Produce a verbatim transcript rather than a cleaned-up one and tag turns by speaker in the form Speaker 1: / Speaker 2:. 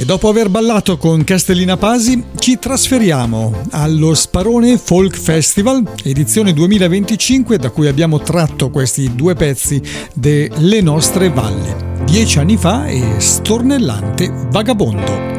Speaker 1: dopo aver ballato con Castellina Pasi, ci trasferiamo allo Sparone Folk Festival, edizione duemilaventicinque, da cui abbiamo tratto questi due pezzi delle nostre valli. Dieci anni fa e Stornellante Vagabondo.